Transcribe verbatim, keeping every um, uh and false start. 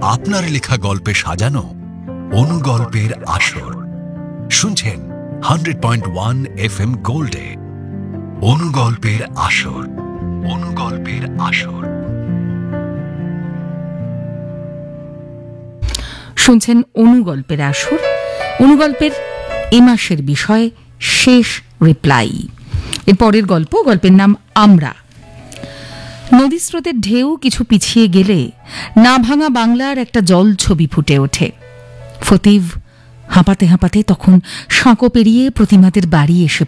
আপনার লেখা গল্পে সাজানো অনুগল্পের আসর শুনছেন hundred point one F M গোল্ডে। অনুগল্পের আসর, অনুগল্পের আসর। শুনছেন অনুগল্পের আসর। অনুগল্পের এ মাসের বিষয় শেষ রিপ্লাই। এর পরের গল্প, গল্পের নাম আমরা। নদী স্রোতের ঢেউ কিছু পিছিয়ে গেলে না ভাঙা বাংলার একটা জল ছবি ফুটে ওঠে। ফতিভ হাঁপাতে হাঁপাতে তখন সাঁকো পেরিয়ে প্রতিমাদের বাড়ি এসে